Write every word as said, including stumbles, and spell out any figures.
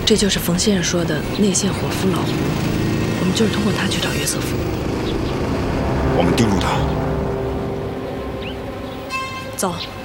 这就是冯先生说的内线伙夫老胡，我们就是通过他去找约瑟夫。 我们盯住他。 走。